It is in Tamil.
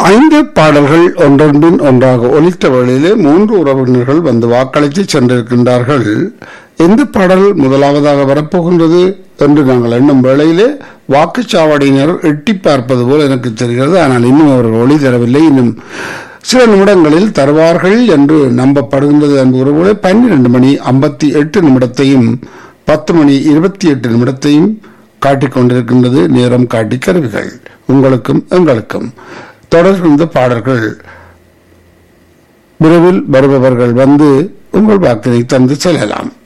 5 பாடல்கள் ஒன்றொன்பின் ஒன்றாக ஒலித்த வேளையிலே 3 உறவினர்கள் வந்து வாக்களித்து சென்றிருக்கின்றார்கள். எந்த பாடல் முதலாவதாக வரப்போகின்றது என்று நாங்கள் எண்ணும் வேளையிலே வாக்குச்சாவடியினர் எட்டி பார்ப்பது போல் எனக்கு தெரிகிறது. ஆனால் இன்னும் அவர்கள் ஒளி தரவில்லை. இன்னும் சில நிமிடங்களில் தருவார்கள் என்று நம்பப்படுகின்றது. அன்புறவுகளை 12 மணி 58 நிமிடத்தையும் 10 மணி 28 நிமிடத்தையும் காட்டிக் கொண்டிருக்கின்றது நேரம் காட்டி கருவிகள். உங்களுக்கும் எங்களுக்கும் தொடர்ந்த பாடல்கள் விரைவில் வருபவர்கள் வந்து உங்கள் வாக்கினை தந்து செல்லலாம்.